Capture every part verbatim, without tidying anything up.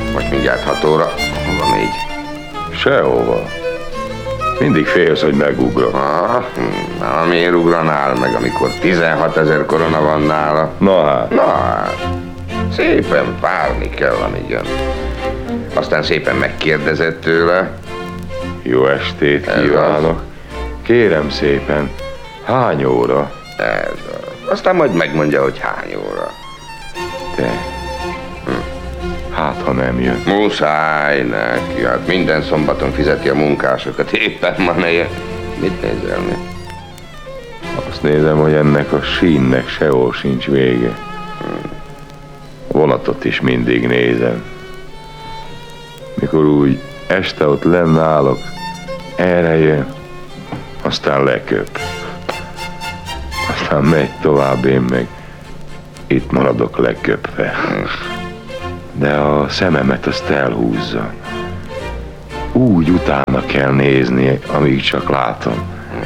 Most mindjárt hat óra, hova még? Sehova. Mindig félsz, hogy megugrom. Ah, na, miért ugranál meg, amikor tizenhatezer korona van nála? Na hát. Na hát, szépen várni kell, amíg jön. Aztán szépen megkérdezett tőle. Jó estét Ez kívánok. az. Kérem szépen, hány óra? Ez az. Aztán majd megmondja, hogy hány óra. Te. Hm. Hát, ha nem jön. Muszáj neki, hát minden szombaton fizeti a munkásokat, éppen ma ne jön. Mit nézel mi? Azt nézem, hogy ennek a sínnek sehol sincs vége. A vonatot is mindig nézem. Mikor úgy este ott lenn állok, erre jön, aztán leköp. Aztán megy tovább, én meg itt maradok leköpve. De a szememet azt elhúzza. Úgy utána kell nézni, amíg csak látom.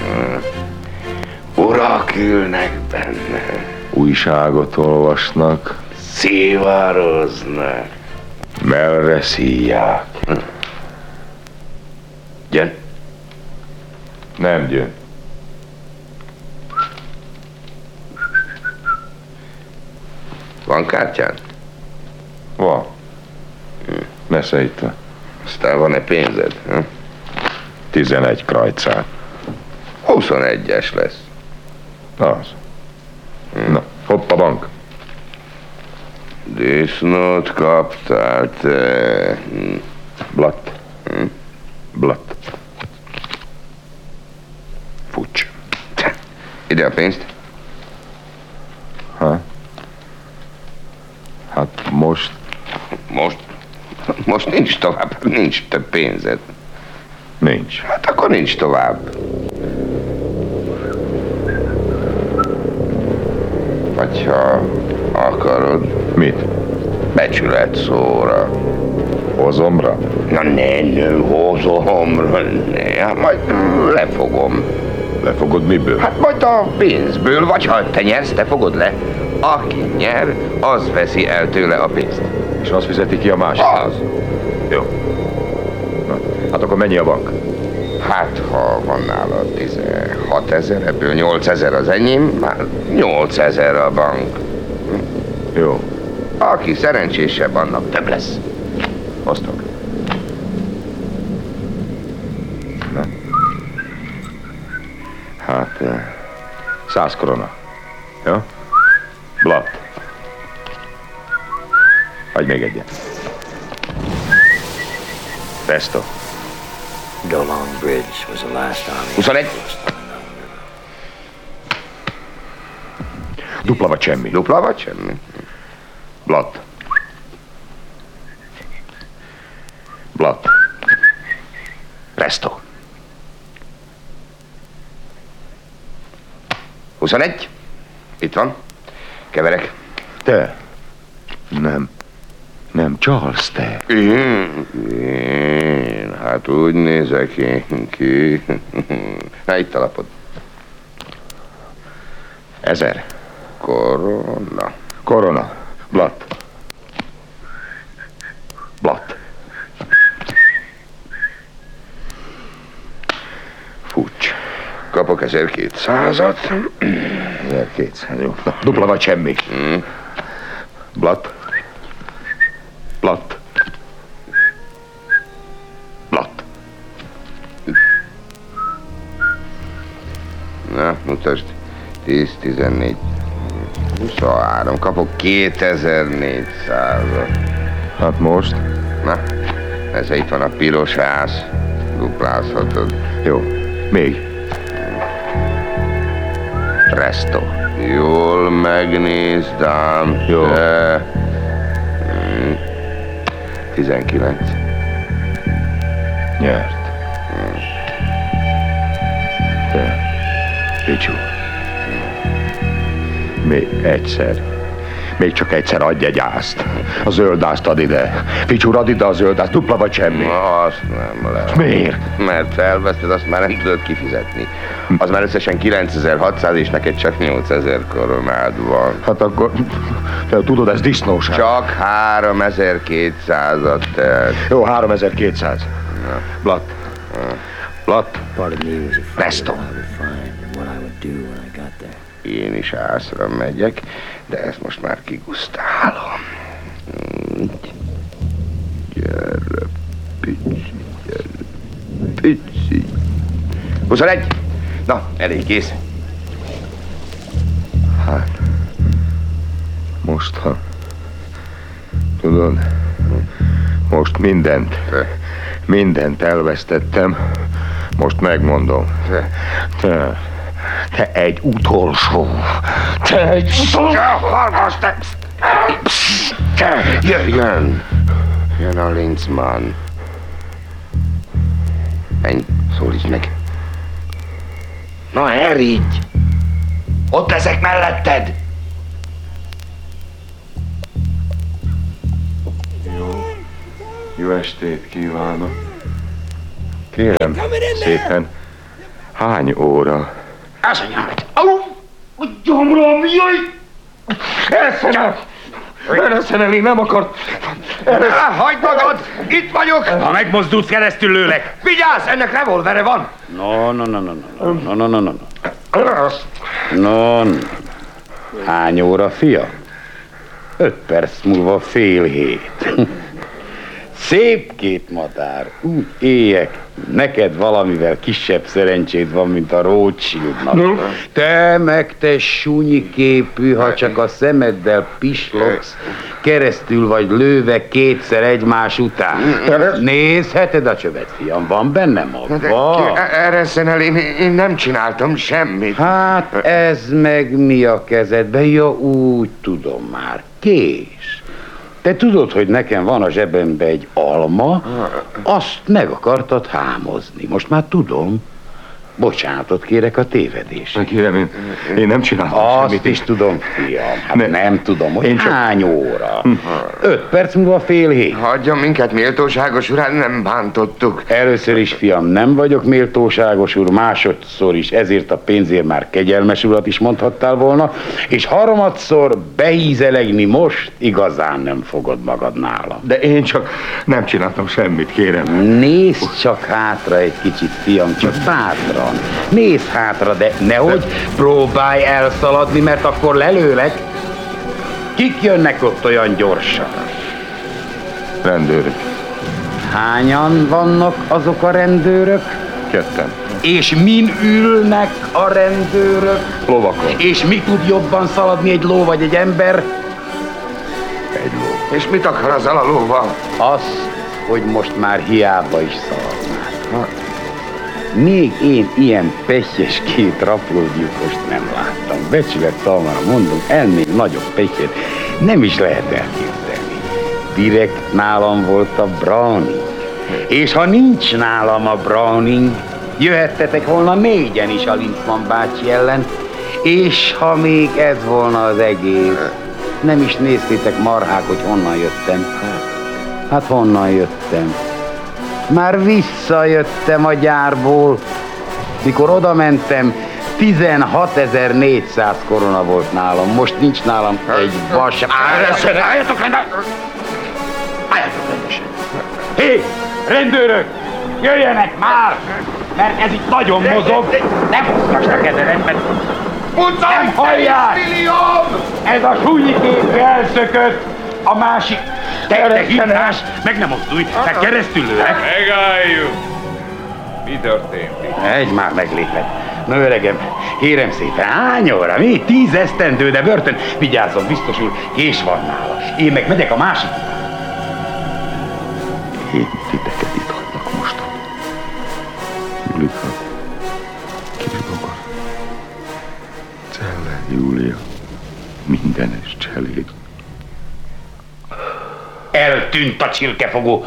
Urak ülnek benne. Újságot olvasnak, Szivároznak. mellre szíják. Gyön. Nem jön. Van kártyán? Van. Nesze itt van. Aztán van-e pénzed? Hm? tizenegy krajcár. huszonegyes lesz. Az. Na, hopp a bank. Disznót kaptál te. Hm. Blatt. Blatt. Fucs. Ide a pénzt. Ha? Hát most Most? Most nincs tovább, nincs több pénzed. nincs. Hát akkor nincs tovább. Vagy ha akarod, Mit? becsület szóra. Hozomra? Na ne, ne, hozomra, ne, hát majd lefogom. Lefogod miből? Hát majd a pénzből, vagy ha te nyersz, te fogod le. Aki nyer, az veszi el tőle a pénzt. És azt fizeti ki a másik? Az. Jó. Na, hát akkor mennyi a bank? Hát, ha van nála tizenhat ezer, ebből nyolc ezer az enyém, már nyolc ezer a bank. Jó. Aki szerencsésebb, annak több lesz. Osztok. Na. Hát, eh, száz korona. Jó? Blatt. Hagyj még egyet. Pesto. Dolong Bridge was the last army. huszonegy. Dupla vagy semmi. Dupla vagy semmi? Blatt. Blatt. Presto. huszonegy. Itt van. Keverek. Te. Nem. Nem, Charles, te. Én, én, hát úgy nézek én ki. Na, itt a lapod. Ezer. Korona. Korona. Blatt. Blatt. Fucs. Kapok ezerkétszázat. ezerkétszáz, jó. Na, dupla vagy semmi. Mm. Blatt. Blatt. Blatt. Na, mutasd. tíz, tizennégy, huszonhárom. Kapok kétezer-négyszázat. Hát most? Na, ez itt van a piros ház. Duplázhatod. Jó. Még. Presto. Jól megnézd ám. Jó. Te. Mm. tizenkilenc. Nyert. Te. Picsú. Még egyszer. Még csak egyszer adj egy ászt. A zöldázt ad ide. Ficsúr, add ide a zöldázt, dupla vagy semmi. Azt nem lehet. Miért? Mert felveszed, azt már nem tudod kifizetni. Az már összesen kilencezer-hatszáz, és neked csak nyolcezer koronád van. Hát akkor, te tudod, ez disznóság. Csak háromezer-kétszázat tett. Jó, háromezer-kétszáz. Blatt. Blatt. Part of me was afraid Presto. of how I would find and what I would do when I got there. Én is ászra megyek, de ezt most már kigusztálom. Így. Gyere, pici, gyere, pici. huszonegy! Na, elég, kész. Hát, most, ha tudod, most mindent, mindent elvesztettem, most megmondom. Te, te egy utolsó, te egy utolsó, hallgass, te, te, Jöjjön! Jön a Linzmann. Menj, szólíts meg. Na, erígy! Ott leszek melletted! jó estét kívánok. Kérem szépen, hány óra? Az anyámat! Au! A gyomrom, jöjj! Ereszenel! Ereszenel, én nem akart! Hagyd magad! Itt vagyok! Ha megmozdulsz, keresztül lőlek. Vigyázz, ennek revolvere van! No, no, no, no, no, no, no, no, no. No, no. Hány óra, fia? Öt perc múlva fél hét. Szép két madár, úgy éjek, neked valamivel kisebb szerencséd van, mint a Rothschildnak. Te meg te súnyi képű, ha csak a szemeddel pislogsz, keresztül vagy lőve kétszer egymás után. Nézheted a csövet, fiam, van benne magva? Ereszenel, én, én nem csináltam semmit. Hát ez meg mi a kezedbe? Ja, úgy tudom már. Kés. Te tudod, hogy nekem van a zsebembe egy alma, azt meg akartad hámozni. Most már tudom. Bocsánatot kérek a tévedésre. Kérem, én, én nem csináltam Azt semmit. is tudom, fiam. Hát Ne. nem tudom, hogy Én csak- hány óra. Öt perc múlva fél hét. Hagyjon minket, méltóságos urán, nem bántottuk. Először is, fiam, nem vagyok méltóságos úr, másodszor is, ezért a pénzért már kegyelmes urat is mondhattál volna, és harmadszor beízelegni most igazán nem fogod magad nálam. De én csak nem csináltam semmit, kérem. Nézd csak hátra egy kicsit, fiam, csak bátran. Nézd hátra, de nehogy próbálj elszaladni, mert akkor lelőlek. Kik jönnek ott olyan gyorsan? Rendőrök. Hányan vannak azok a rendőrök? Ketten. És min ülnek a rendőrök? Lovakon. És mi tud jobban szaladni, egy ló vagy egy ember? Egy ló. És mit akar az a lóval? Azt, hogy most már hiába is szaladnál. Még én ilyen pehjes két rapolgyilkost nem láttam. Becsület szalmára mondom, ennél nagyobb pehjet nem is lehet elképzelni. Direkt nálam volt a Browning. És ha nincs nálam a Browning, jöhettetek volna négyen is a Linzmann bácsi ellen, és ha még ez volna az egész, nem is néztétek marhák, hogy honnan jöttem. Hát honnan jöttem? Már visszajöttem a gyárból. Mikor oda mentem, tizenhatezer-négyszáz korona volt nálam. Most nincs nálam egy vas sem. Álljatok, álljatok rendben! Álljatok rendesen! Hé, rendőrök! Jöjjenek már! Mert ez itt nagyon mozog. Nem húzgass a kezedet, mert nem hallják! Ez a súnyi kép elszökött! A másik... Te, te hívás, meg nem mozdulj, te keresztül lőlek. Megálljuk! Mi történt itt? Egy már meglépett. Na öregem, kérem szépen, hány óra? Mi? Tíz esztendő, de börtön. Vigyázzon, biztos úr, kés van nála. Én meg megyek a másik. Én titeket itt hagylak mostan. Julika, Kisbaba, Celle, Júlia, mindenes cseléd. Eltűnt a csirkefogó.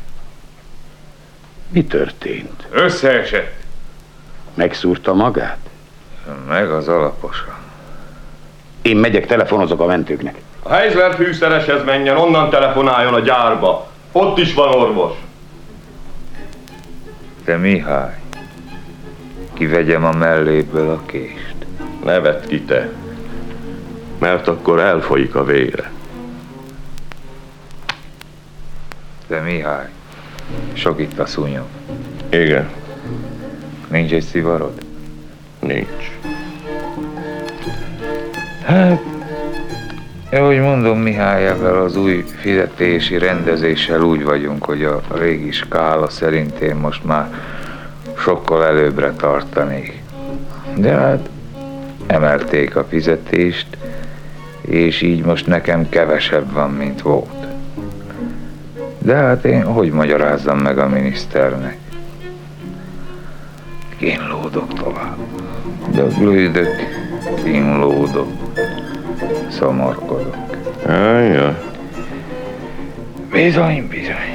Mi történt? Összeesett. Megszúrta magát? Meg az alaposan. Én megyek, telefonozok a mentőknek. A Heisler fűszereshez menjen, onnan telefonáljon a gyárba. Ott is van orvos. De Mihály, kivegyem a melléből a kést. Ne vedd ki te, mert akkor elfolyik a vére. De Mihály, sok itt a szúnyog. Igen, Nincs egy szivarod? nincs. Hát, ahogy mondom, Mihály, ezzel az új fizetési rendezéssel úgy vagyunk, hogy a régi skála szerint én most már sokkal előbbre tartanék. De hát emelték a fizetést, és így most nekem kevesebb van, mint volt. De hát én hogy magyarázzam meg a miniszternek? Kínlódok tovább. Döglődök, kínlódok, szomorkodok. Jaj, jaj. Bizony, bizony.